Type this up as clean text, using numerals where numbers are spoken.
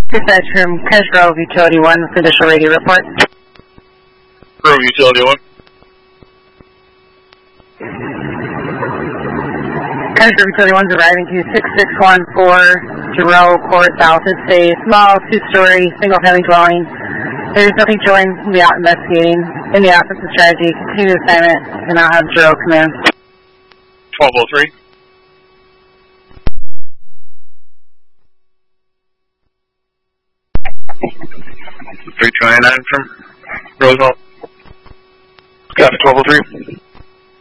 Dispatch from Kenneth Grove Utility 1 with additional radio report. Grove Utility 1. Kenneth Grove Utility 1 is arriving to 6614 Giroux Court South. It's a small two-story single-family dwelling. There is nothing showing from the out investigating. In the absence of strategy, continue the assignment and I'll have Giroux come in. 1203. 329 from Roosevelt. Got 1203.